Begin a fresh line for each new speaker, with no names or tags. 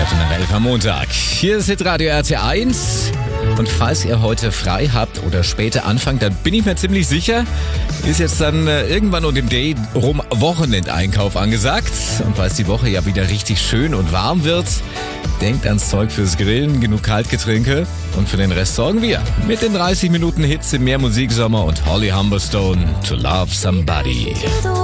Viertel nach 11 am Montag. Hier ist Hitradio RT1. Und falls ihr heute frei habt oder später anfangt, dann bin ich mir ziemlich sicher, ist jetzt dann irgendwann um den Day rum Wochenendeinkauf angesagt. Und weil es die Woche ja wieder richtig schön und warm wird, denkt ans Zeug fürs Grillen, genug Kaltgetränke. Und für den Rest sorgen wir mit den 30 Minuten Hits im Mehr Musiksommer und Holly Humberstone, To Love Somebody.